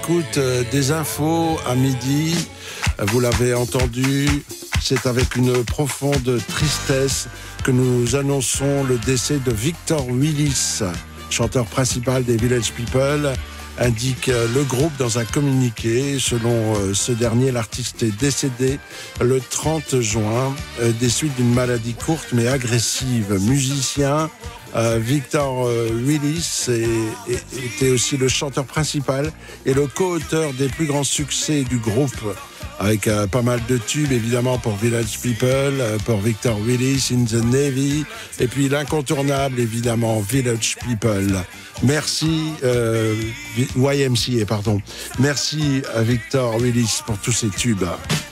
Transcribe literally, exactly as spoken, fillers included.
Écoute, euh, des infos à midi, vous l'avez entendu, c'est avec une profonde tristesse que nous annonçons le décès de Victor Willis, chanteur principal des Village People, indique le groupe dans un communiqué. Selon ce dernier, l'artiste est décédé le trente juin des suites d'une maladie courte mais agressive. Musicien, euh, Victor Willis est, est, était aussi le chanteur principal et le co-auteur des plus grands succès du groupe, avec euh, pas mal de tubes, évidemment, pour Village People, euh, pour Victor Willis, In the Navy, et puis l'incontournable, évidemment, Village People. Merci, euh, Y M C A, pardon. Merci à Victor Willis pour tous ces tubes.